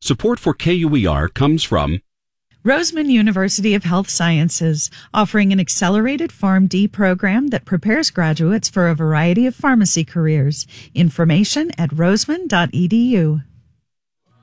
Support for KUER comes from Roseman University of Health Sciences, offering an accelerated PharmD program that prepares graduates for a variety of pharmacy careers. Information at roseman.edu.